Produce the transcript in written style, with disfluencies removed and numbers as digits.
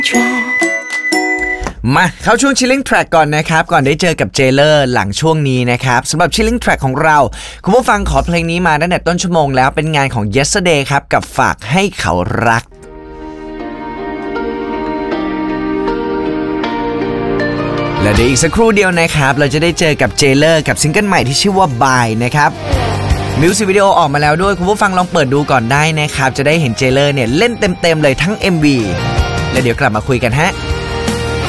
มาเข้าช่วง Chilling Track ก่อนนะครับก่อนได้เจอกับเจเลอร์หลังช่วงนี้นะครับสำหรับ Chilling Track ของเราคุณผู้ฟังขอเพลงนี้มาตั้งแต่ต้นชั่วโมงแล้วเป็นงานของ Yesterday ครับกับฝากให้เขารักและเดี๋ยวอีกสักครู่เดียวนะครับเราจะได้เจอกับเจเลอร์กับซิงเกิลใหม่ที่ชื่อว่า Bye นะครับมิวสิกวิดีโอออกมาแล้วด้วยคุณผู้ฟังลองเปิดดูก่อนได้นะครับจะได้เห็นเจเลอร์เนี่ยเล่นเต็มๆเลยทั้ง MV และเดี๋ยวกลับมาคุยกันฮะ